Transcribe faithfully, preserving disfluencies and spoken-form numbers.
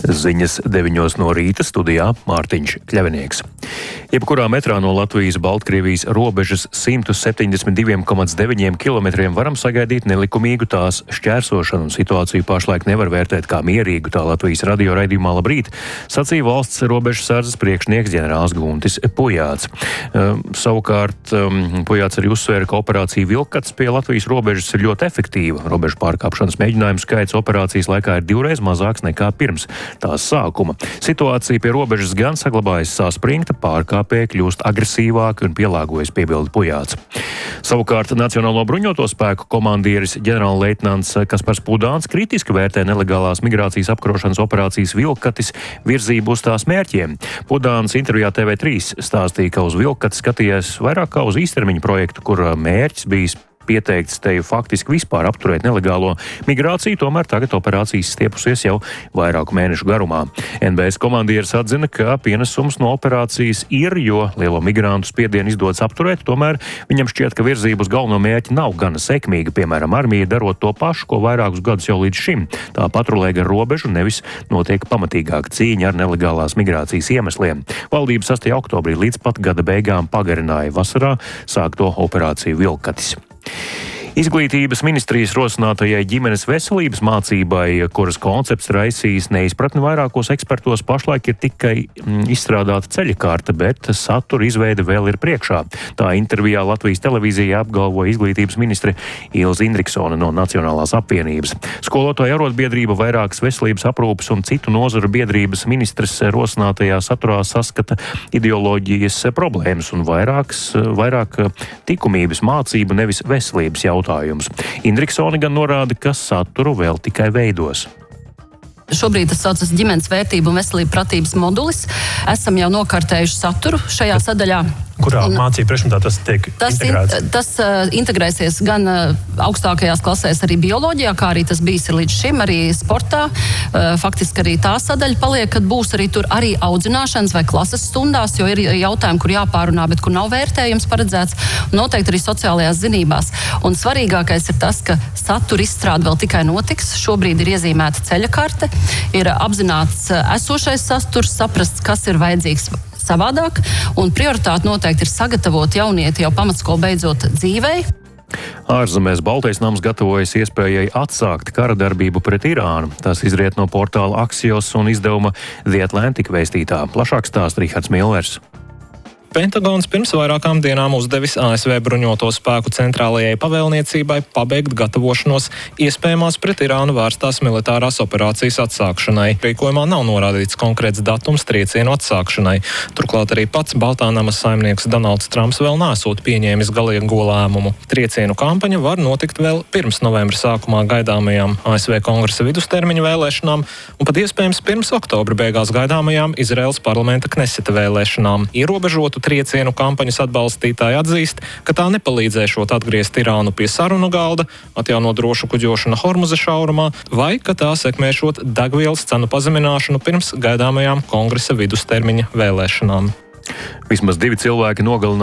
Ziņas deviņos no rīta, studijā Mārtiņš Kļavinieks. Jebkurā metrā no Latvijas-Baltkrievijas robežas simt septiņdesmit divi komats deviņi kilometriem varam sagaidīt nelikumīgu tās šķērsošanu, un situāciju pašlaik nevar vērtēt kā mierīgu, tā Latvijas radio raidījumā Labrīt sacīja valsts robežsardzes priekšnieks ģenerālis Guntis Pujāts. Uh, savukārt um, Pujāts arī uzsvēra, ka operācija Vilkats pie Latvijas robežas ir ļoti efektīva. Robežu pārkāpšanas mēģinājumu skaits operācijas laikā ir divreiz mazāks nekā pirms tās sākuma. Situācija pie robežas gan saglabājas saspringta, pārkāpēji kļūst agresīvāki un pielāgojas, piebilda Pujāts. Savukārt Nacionālo bruņoto spēku komandieris ģenerālleitnants Kaspars Pudāns kritiski vērtē nelegālās migrācijas apkarošanas operācijas Vilkatis virzību uz tās mērķiem. Pudāns intervijā T V trīs stāstīja, ka uz Vilkati skatījies vairāk kā uz īstermiņa projektu, kur mērķis bijis pieteikts teju faktiski vispār apturēt nelegālo migrāciju, tomēr tagad operācijas stiepusies jau vairāku mēnešu garumā. N B S komandieris atzina, ka pienesums no operācijas ir, jo lielo migrantu spiedienu izdodas apturēt, tomēr viņam šķiet, ka virzība uz galveno mērķi nav gana sekmīga, piemēram, armija darot to pašu, ko vairākus gadus jau līdz šim. Tā patrulē gar robežu, nevis notiek pamatīgāka cīņa ar nelegālās migrācijas iemesliem. Valdība sastajā oktobrī līdz pat gada beigām pagarināja vasarā sākto operāciju Vilkatis. Izglītības ministrijas rosinātajai ģimenes veselības mācībai, kuras koncepts raisīs neizpratni vairākos ekspertos, pašlaik ir tikai izstrādāta ceļakārta, bet satura izveide vēl ir priekšā. Tā intervijā Latvijas televīzijā apgalvoja izglītības ministre Ilze Indriksone no Nacionālās apvienības. Skolotāju arotbiedrība, vairākas veselības aprūpes un citu nozaru biedrības ministres rosinātajā saturā saskata ideoloģijas problēmas un vairākas, vairāk likumības mācību, nevis veselības jautājumus. Indriksone gan norāda, ka saturu vēl tikai veidos. Šobrīd tas saucas ģimenes vērtību un veselību pratības modulis. Esam jau nokārtējuši saturu šajā sadaļā. Kurā mācību priekšmetā tas tiek tas integrēts? In, tas uh, integrēsies gan uh, augstākajās klasēs arī bioloģijā, kā arī tas bijis līdz šim, arī sportā. Uh, faktiski arī tā sadaļa paliek, kad būs arī tur arī audzināšanas vai klases stundās, jo ir jautājumi, kur jāpārunā, bet kur nav vērtējums paredzēts, un noteikti arī sociālajās zinībās. Un svarīgākais ir tas, ka satura izstrāde vēl tikai notiks. Šobrīd ir iezīmēta ceļakarte, ir apzināts uh, esošais saturs, saprasts, kas ir vajadzīgs savādāk, un prioritāte noteikti ir sagatavot jaunieti jau pamatskolu beidzot dzīvei. Ārzemēs Baltais nams gatavojas iespējai atsākt kara darbību pret Irānu. Tas izriet no portāla Axios un izdevuma The Atlantic vēstītā. Plašāk stāsta Rihards Millers. Pentagons pirms vairākām dienām uzdevis A S V bruņoto spēku centrālajai pavēlniecībai pabeigt gatavošanos iespējamās pret Irānu vērstās militārās operācās atsākšanai. Rīkojumā nav norādīts konkrēts datums triecienu atsākšanai. Turklāt arī pats Baltā nama saimnieks Donalds Trumps vēl nesot pieņēmis galīgo lēmumu. Triecienu kampaņa var notikt vēl pirms novembra sākumā gaidāmajām A S V kongresa vidustermiņa vēlēšanām un pat iespējams pirms oktobra beigās gaidāmajām Izraēlas parlamenta Kneseta vēlēšanām. Ierobežotu triecienu kampaņas atbalstītāji atzīst, ka tā nepalīdzēšot atgriezt Irānu pie sarunu galda, atjaunot drošu kuģošanu Hormuza šaurumā, vai ka tā sekmēšot degvielas cenu pazemināšanu pirms gaidāmajām kongresa vidustermiņa vēlēšanām. Vismaz divi cilvēki nogalināti